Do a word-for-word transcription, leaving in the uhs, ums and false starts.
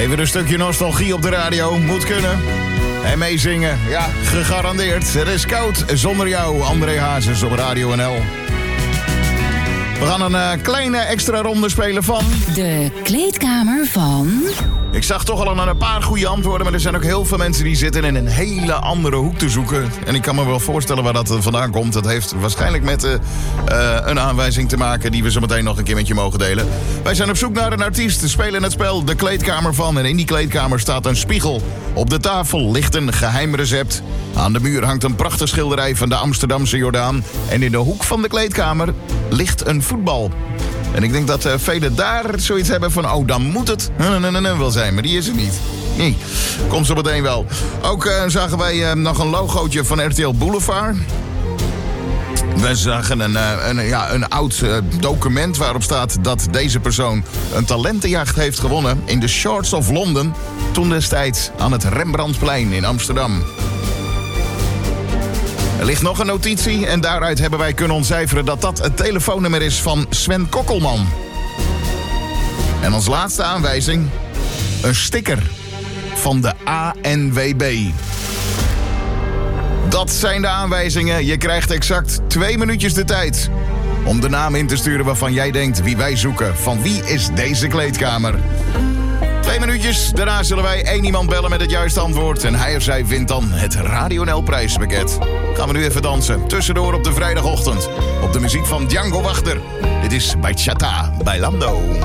Even een stukje nostalgie op de radio, moet kunnen. En meezingen, ja, gegarandeerd. Het is koud zonder jou, André Hazes op Radio N L. We gaan een uh, kleine extra ronde spelen van... De kleedkamer van... Ik zag toch al aan een paar goede antwoorden... maar er zijn ook heel veel mensen die zitten in een hele andere hoek te zoeken. En ik kan me wel voorstellen waar dat vandaan komt. Dat heeft waarschijnlijk met uh, uh, een aanwijzing te maken... die we zo meteen nog een keer met je mogen delen. Wij zijn op zoek naar een artiest, spelen het spel De Kleedkamer van... en in die kleedkamer staat een spiegel. Op de tafel ligt een geheim recept. Aan de muur hangt een prachtig schilderij van de Amsterdamse Jordaan. En in de hoek van de kleedkamer ligt een voetbal. En ik denk dat uh, velen daar zoiets hebben van... oh, dan moet het wel zijn, maar die is er niet. Nee, komt zo meteen wel. Ook uh, zagen wij uh, nog een logootje van R T L Boulevard. We zagen een, uh, een, ja, een oud uh, document waarop staat... dat deze persoon een talentenjacht heeft gewonnen... in de Shorts of London, toen destijds aan het Rembrandtplein in Amsterdam. Er ligt nog een notitie en daaruit hebben wij kunnen ontcijferen... dat dat het telefoonnummer is van Sven Kokkelman. En als laatste aanwijzing... een sticker van de A N W B. Dat zijn de aanwijzingen. Je krijgt exact twee minuutjes de tijd... om de naam in te sturen waarvan jij denkt wie wij zoeken. Van wie is deze kleedkamer? Twee minuutjes, daarna zullen wij één iemand bellen met het juiste antwoord... en hij of zij wint dan het Radio N L prijspakket. Gaan we nu even dansen, tussendoor op de vrijdagochtend... op de muziek van Django Wachter. Dit is Bachata Bailando.